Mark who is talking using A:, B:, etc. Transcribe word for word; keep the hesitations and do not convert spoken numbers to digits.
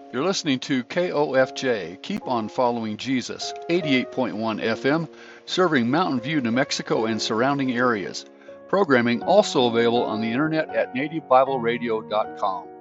A: You're listening to K O F J, Keep on Following Jesus, eighty-eight point one F M, serving Mountain View, New Mexico and surrounding areas. Programming also available on the internet at native bible radio dot com.